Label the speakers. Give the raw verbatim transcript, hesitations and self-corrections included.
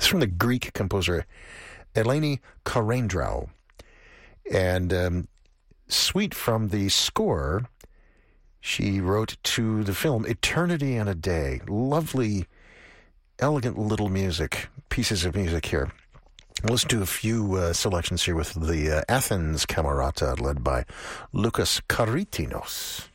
Speaker 1: It's from the Greek composer Eleni Karendraou. And um, suite from the score she wrote to the film Eternity and a Day. Lovely, elegant little music, pieces of music here. Let's do a few uh, selections here with the uh, Athens Camerata led by Lucas Karitinos.